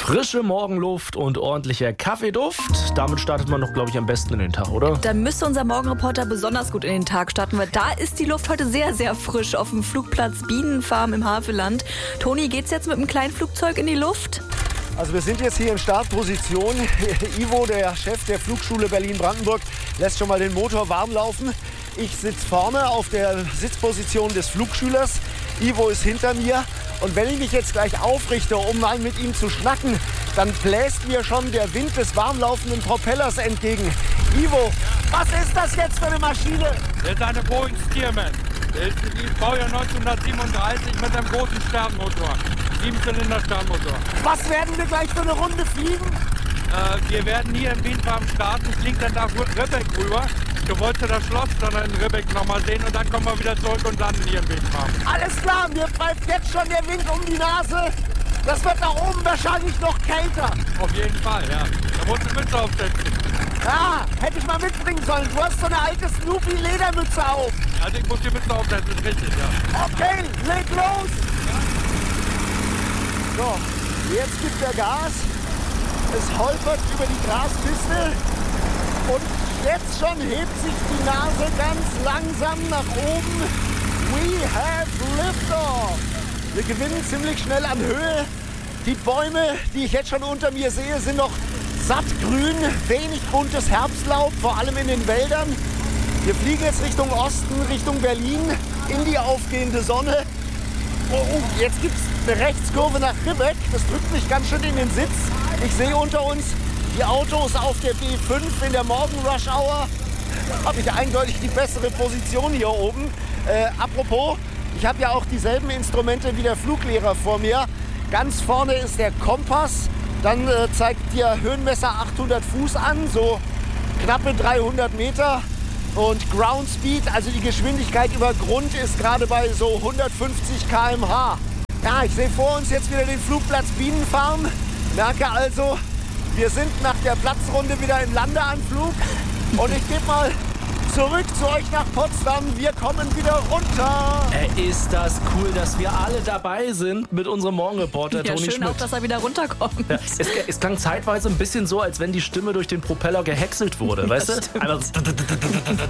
Frische Morgenluft und ordentlicher Kaffeeduft. Damit startet man doch, glaube ich, am besten in den Tag, oder? Da müsste unser Morgenreporter besonders gut in den Tag starten, weil da ist die Luft heute sehr, sehr frisch auf dem Flugplatz Bienenfarm im Havelland. Toni, geht's jetzt mit einem kleinen Flugzeug in die Luft? Also wir sind jetzt hier in Startposition. Ivo, der Chef der Flugschule Berlin-Brandenburg, lässt schon mal den Motor warm laufen. Ich sitze vorne auf der Sitzposition des Flugschülers. Ivo ist hinter mir. Und wenn ich mich jetzt gleich aufrichte, um mal mit ihm zu schnacken, dann bläst mir schon der Wind des warmlaufenden Propellers entgegen. Ivo, was ist das jetzt für eine Maschine? Das ist eine Boeing Stearman. Das ist die Baujahr 1937 mit einem großen Sternmotor. 7-Zylinder Sternmotor. Was werden wir gleich für eine Runde fliegen? Wir werden hier im Bienenfarm starten, fliegen dann nach Ribbeck rüber. Du wolltest das Schloss dann in Ribbeck nochmal sehen und dann kommen wir wieder zurück und landen hier im Bienenfarm. Alles klar, mir pfeift jetzt schon der Wind um die Nase. Das wird da oben wahrscheinlich noch kälter. Auf jeden Fall, ja. Da musst du Mütze aufsetzen. Ja, hätte ich mal mitbringen sollen. Du hast so eine alte Snoopy-Ledermütze auf. Also ich muss die Mütze aufsetzen, ist richtig, ja. Okay, leg los. So, jetzt gibt er Gas. Es holpert über die Graspiste. Und jetzt schon hebt sich die Nase ganz langsam nach oben. We have liftoff. Wir gewinnen ziemlich schnell an Höhe. Die Bäume, die ich jetzt schon unter mir sehe, sind noch sattgrün. Wenig buntes Herbstlaub, vor allem in den Wäldern. Wir fliegen jetzt Richtung Osten, Richtung Berlin, in die aufgehende Sonne. Oh, jetzt gibt es eine Rechtskurve nach Ribbeck. Das drückt mich ganz schön in den Sitz. Ich sehe unter uns die Autos auf der B5 in der Morgen-Rush-Hour. Habe ich eindeutig die bessere Position hier oben. Apropos, ich habe ja auch dieselben Instrumente wie der Fluglehrer vor mir. Ganz vorne ist der Kompass. Dann zeigt der Höhenmesser 800 Fuß an, so knappe 300 Meter. Und Ground Speed, also die Geschwindigkeit über Grund, ist gerade bei so 150 km/h. Ja, ich sehe vor uns jetzt wieder den Flugplatz Bienenfarm. Merke also, wir sind nach der Platzrunde wieder im Landeanflug. Und ich gebe mal zurück zu euch nach Potsdam. Wir kommen wieder runter. Ist das cool, dass wir alle dabei sind mit unserem Morgenreporter Ja, Toni schön Schmidt. auch, dass er wieder runterkommt. Ja, es klang zeitweise ein bisschen so, als wenn die Stimme durch den Propeller gehäckselt wurde, weißt du? Also